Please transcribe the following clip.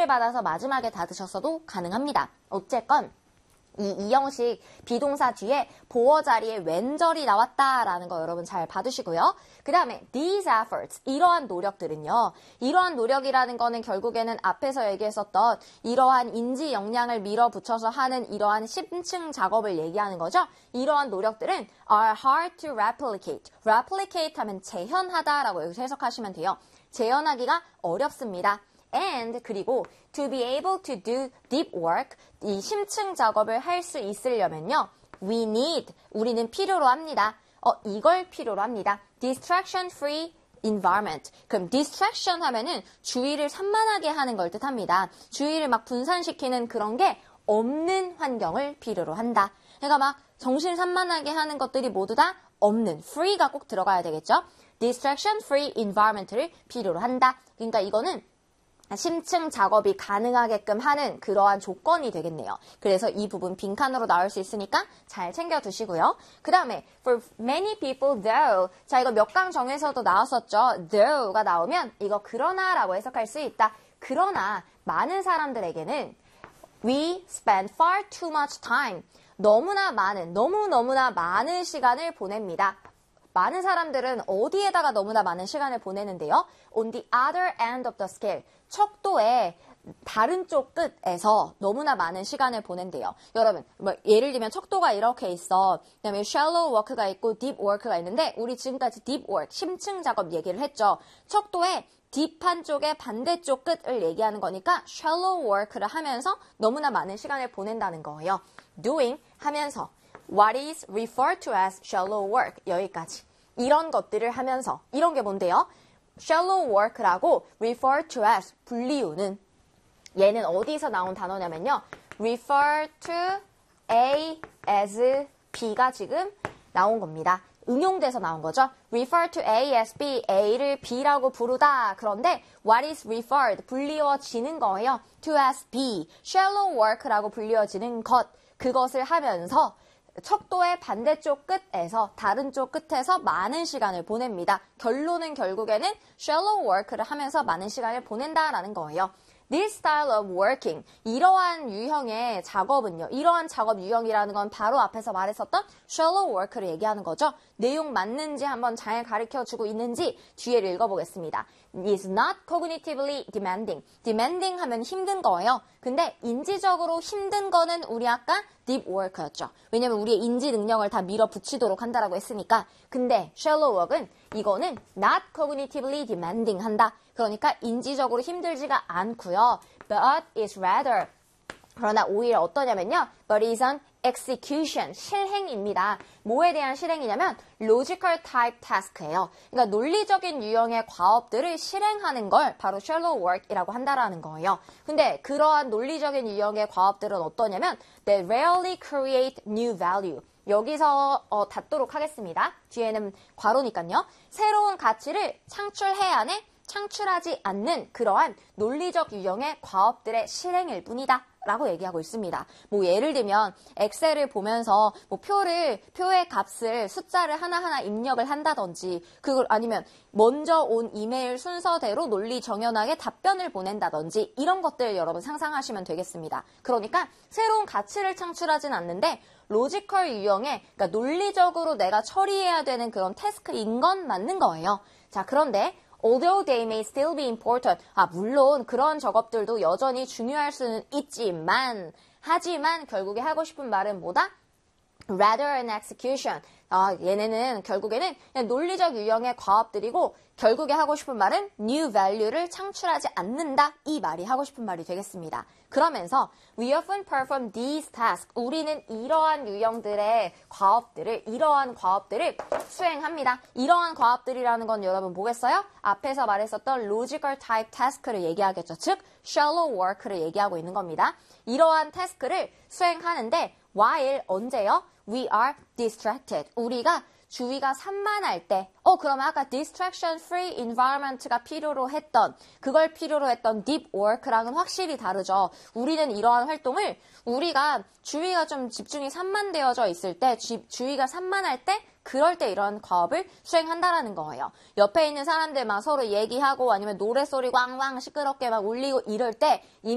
지시를 받아서 마지막에 닫으셨어도 가능합니다. 어쨌건 이 이형식 비동사 뒤에 보어 자리에 웬절이 나왔다라는 거 여러분 잘 봐두시고요. 그 다음에 these efforts, 이러한 노력들은요. 이러한 노력이라는 거는 결국에는 앞에서 얘기했었던 이러한 인지 역량을 밀어붙여서 하는 이러한 심층 작업을 얘기하는 거죠. 이러한 노력들은 are hard to replicate. replicate 하면 재현하다라고 여기서 해석하시면 돼요. 재현하기가 어렵습니다. And 그리고 to be able to do deep work, 이 심층 작업을 할 수 있으려면요. we need, 우리는 필요로 합니다. 이걸 필요로 합니다. distraction free environment. 그럼 distraction 하면은 주의를 산만하게 하는 걸 뜻합니다. 주의를 막 분산시키는 그런 게 없는 환경을 필요로 한다. 그러니까 막 정신 산만하게 하는 것들이 모두 다 없는, free가 꼭 들어가야 되겠죠. distraction free environment를 필요로 한다. 그러니까 이거는 심층 작업이 가능하게끔 하는 그러한 조건이 되겠네요. 그래서 이 부분 빈칸으로 나올 수 있으니까 잘 챙겨두시고요. 그 다음에 for many people though, 자 이거 몇 강 정에서도 나왔었죠. though가 나오면 이거 그러나라고 해석할 수 있다. 그러나 많은 사람들에게는 we spend far too much time, 너무나 많은 시간을 보냅니다. 많은 사람들은 어디에다가 너무나 많은 시간을 보내는데요. On the other end of the scale. 척도의 다른 쪽 끝에서 너무나 많은 시간을 보낸대요. 여러분, 예를 들면 척도가 이렇게 있어. 그다음에 shallow work가 있고 deep work가 있는데 우리 지금까지 deep work, 심층 작업 얘기를 했죠. 척도의 딥한 쪽의 반대쪽 끝을 얘기하는 거니까 shallow work를 하면서 너무나 많은 시간을 보낸다는 거예요. doing 하면서 what is referred to as shallow work 여기까지. 이런 것들을 하면서 이런 게 뭔데요? shallow work라고 refer to as 불리우는 얘는 어디서 나온 단어냐면요. refer to A as B가 지금 나온 겁니다. 응용돼서 나온 거죠. refer to A as B, A를 B라고 부르다. 그런데 what is referred, 불리워지는 거예요. to as B, shallow work라고 불리워지는 것, 그것을 하면서 척도의 반대쪽 끝에서 다른 쪽 끝에서 많은 시간을 보냅니다. 결론은 결국에는 shallow work를 하면서 많은 시간을 보낸다라는 거예요. This style of working, 이러한 유형의 작업은요. 이러한 작업 유형이라는 건 바로 앞에서 말했었던 shallow work를 얘기하는 거죠. 내용 맞는지 한번 잘 가르쳐주고 있는지 뒤에를 읽어보겠습니다. is not cognitively demanding. demanding 하면 힘든 거예요. 근데 인지적으로 힘든 거는 우리 아까 deep work였죠. 왜냐면 우리의 인지 능력을 다 밀어붙이도록 한다라고 했으니까. 근데 shallow work은 이거는 not cognitively demanding 한다. 그러니까 인지적으로 힘들지가 않고요. But is rather, 그러나 오히려 어떠냐면요. But is an execution, 실행입니다. 뭐에 대한 실행이냐면 logical type task예요. 그러니까 논리적인 유형의 과업들을 실행하는 걸 바로 shallow work이라고 한다라는 거예요. 근데 그러한 논리적인 유형의 과업들은 어떠냐면 they rarely create new value. 여기서 닫도록 하겠습니다. 뒤에는 괄호니까요. 새로운 가치를 창출해야하네, 창출하지 않는 그러한 논리적 유형의 과업들의 실행일 뿐이다 라고 얘기하고 있습니다. 뭐 예를 들면 엑셀을 보면서 뭐 표의 값을 숫자를 하나하나 입력을 한다든지 그걸 아니면 먼저 온 이메일 순서대로 논리 정연하게 답변을 보낸다든지 이런 것들 여러분 상상하시면 되겠습니다. 그러니까 새로운 가치를 창출하진 않는데 로지컬 유형의, 그러니까 논리적으로 내가 처리해야 되는 그런 태스크인 건 맞는 거예요. 자, 그런데 although they may still be important. 물론 그런 작업들도 여전히 중요할 수는 있지만, 하지만 결국에 하고 싶은 말은 뭐다? rather an execution. 얘네는 결국에는 그냥 논리적 유형의 과업들이고 결국에 하고 싶은 말은 new value를 창출하지 않는다. 이 말이 하고 싶은 말이 되겠습니다. 그러면서 we often perform these tasks. 우리는 이러한 유형들의 이러한 과업들을 수행합니다. 이러한 과업들이라는 건 여러분 뭐겠어요? 앞에서 말했었던 logical type task를 얘기하겠죠. 즉 shallow work를 얘기하고 있는 겁니다. 이러한 태스크를 수행하는데 while 언제요? We are distracted. 우리가 주의가 산만할 때, 그러면 아까 distraction free environment가 그걸 필요로 했던 deep work랑은 확실히 다르죠. 우리는 이러한 활동을 우리가 주의가 좀 집중이 산만되어져 있을 때, 주의가 산만할 때, 그럴 때 이런 과업을 수행한다라는 거예요. 옆에 있는 사람들 막 서로 얘기하고 아니면 노래소리 꽝꽝 시끄럽게 막 울리고 이럴 때